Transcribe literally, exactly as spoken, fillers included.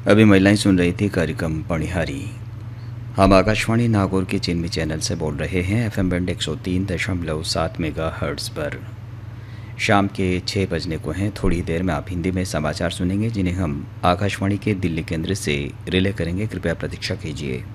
अभी महिलाएं सुन रही थी कार्यक्रम पणिहारी। हम आकाशवाणी नागौर के चिन्मी चैनल से बोल रहे हैं एफ एम बैंड एक सौ तीन दशमलव सात मेगा हर्ट्स पर। शाम के छः बजने को हैं। थोड़ी देर में आप हिंदी में समाचार सुनेंगे जिन्हें हम आकाशवाणी के दिल्ली केंद्र से रिले करेंगे। कृपया प्रतीक्षा कीजिए।